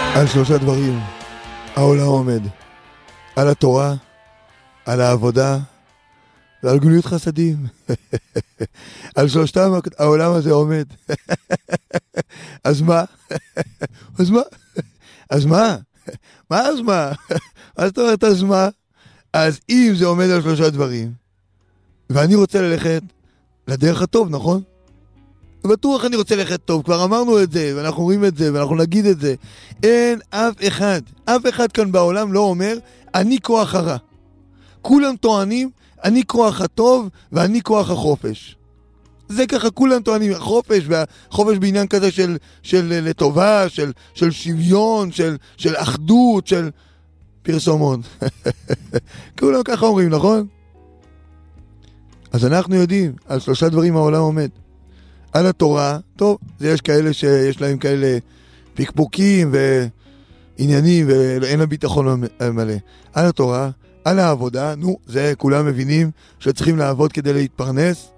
על שלושה דברים העולם עומד: על התורה, על העבודה ועל גמילות חסדים. על שלושתם העולם הזה עומד. אז מה? אז מה? אז מה? מה אז מה? מה זאת אומרת אז מה? אז אם זה עומד על שלושה דברים, ואני רוצה ללכת לדרך הטוב, נכון? בטוח אני רוצה ללכת טוב, כבר אמרנו את זה, ואנחנו רואים את זה, ואנחנו נגיד את זה. אין אף אחד כאן בעולם לא אומר, אני כוח הרע. כולם טוענים, אני כוח הטוב, ואני כוח החופש. זה ככה, כולם טוענים, החופש, והחופש בעניין כזה של לטובה, של שוויון, של אחדות, של פרסומות. כולם ככה אומרים, נכון? אז אנחנו יודעים, על שלושה דברים העולם עומד. על התורה, טוב, יש כאלה שיש להם כאלה פיקפוקים ועניינים ואין הביטחון מלא. על התורה, על העבודה, זה כולם מבינים שצריכים לעבוד כדי להתפרנס.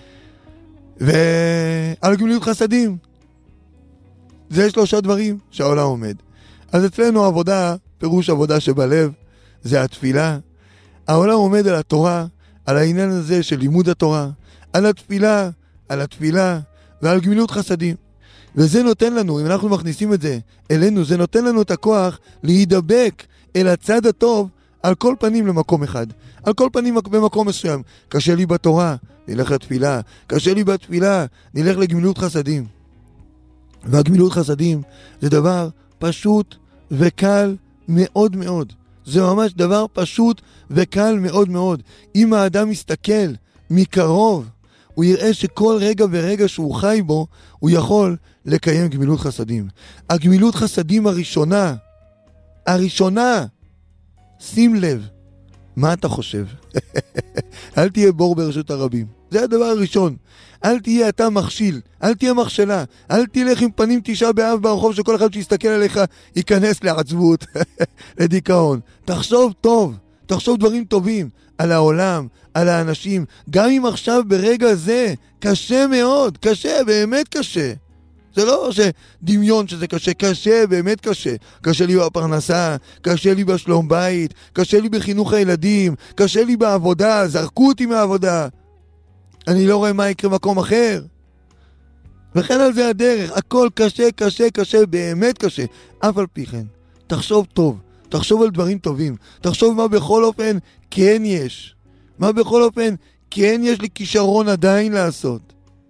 ועל גמילות חסדים. זה שלושה דברים שהעולם עומד. אז אצלנו עבודה, פירוש עבודה שבלב, זה התפילה. העולם עומד על התורה, על העניין הזה של לימוד התורה, על התפילה ועל גמילות חסדים. וזה נותן לנו, אם אנחנו מכניסים את זה אלינו, זה נותן לנו את הכוח להידבק אל הצד הטוב על כל פנים למקום אחד. על כל פנים במקום מסוים. קשה לי בתורה, נלך לתפילה. קשה לי בתפילה, נלך לגמילות חסדים. והגמילות חסדים זה דבר פשוט וקל מאוד מאוד. זה ממש דבר פשוט וקל מאוד מאוד. אם האדם מסתכל מקרוב, הוא יראה שכל רגע ורגע שהוא חי בו, הוא יכול לקיים גמילות חסדים. הגמילות חסדים הראשונה, שים לב, מה אתה חושב? אל תהיה בור ברשות הרבים. זה הדבר הראשון. אל תהיה אתה מכשיל, אל תהיה מכשלה, אל תלך עם פנים תשעה באב ברחוב שכל אחד שיסתכל עליך ייכנס לעצבות, לדיכאון. תחשוב טוב, תחשוב דברים טובים על העולם, על האנשים. גם אם עכשיו ברגע זה קשה מאוד, קשה, באמת קשה. זה לא שדמיון שזה קשה, קשה, באמת קשה. קשה לי בפרנסה, קשה לי בשלום בית, קשה לי בחינוך הילדים, קשה לי בעבודה, זרקו אותי מהעבודה. אני לא רואה מה יקרה מקום אחר. וכן על זה הדרך, הכל קשה, קשה, קשה, באמת קשה. אף על פי כן, תחשוב טוב, תחשוב על דברים טובים, תחשוב מה בכל אופן כן יש. מה בכל אופן כן יש לי כישרון עדיין לעשות.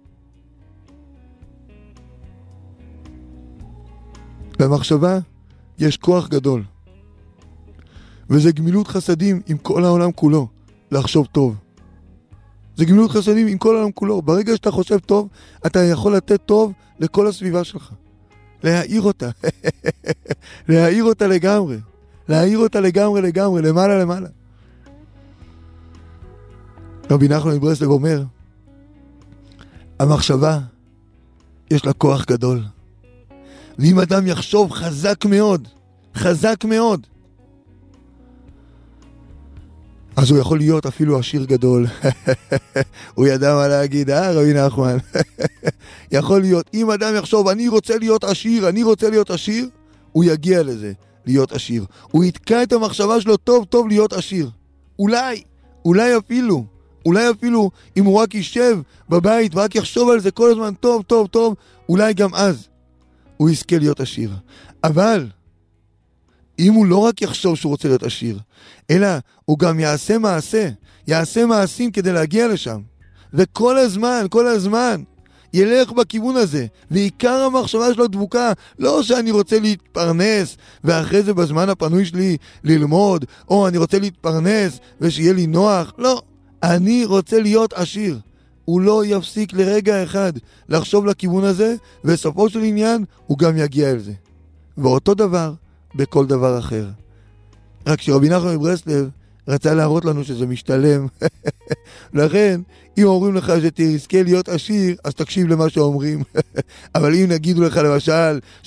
במחשבה יש כוח גדול. וזה גמילות חסדים עם כל העולם כולו, לחשוב טוב. זה גמילות חסדים עם כל העולם כולו. ברגע שאתה חושב טוב, אתה יכול לתת טוב לכל הסביבה שלך. להעיר אותה. להעיר אותה לגמרי. להעיר אותה לגמרי, למעלה. רבי נחמן מברסלב אומר, המחשבה יש לה כוח גדול. ואם אדם יחשוב חזק מאוד, אז הוא יכול להיות אפילו עשיר גדול. הוא ידע מה להגיד, רבי נחמן? יכול להיות, אם אדם יחשוב, אני רוצה להיות עשיר, הוא יגיע לזה, להיות עשיר. הוא יתקע את המחשבה שלו טוב להיות עשיר. אולי אפילו, אם הוא רק יישב בבית ורק יחשוב על זה כל הזמן טוב, אולי גם אז הוא יזכה להיות עשיר. אבל אם הוא לא רק יחשוב שהוא רוצה להיות עשיר, אלא הוא גם יעשה מעשים כדי להגיע לשם. וכל הזמן ילך בכיוון הזה, ועיקר המחשבה שלו דבוקה, לא שאני רוצה להתפרנס, ואחרי זה בזמן הפנוי שלי ללמוד, או אני רוצה להתפרנס ושיהיה לי נוח, לא, אני רוצה להיות עשיר. הוא לא יפסיק לרגע אחד לחשוב לכיוון הזה, וסופו של עניין הוא גם יגיע אל זה. ואותו דבר בכל דבר אחר. רק שרבי נחמן מברסלב רצה להראות לנו שזה משתלם. לכן, אם אומרים לך שתזכה להיות עשיר, אז תקשיב למה שאומרים. אבל אם נגידו לך למשל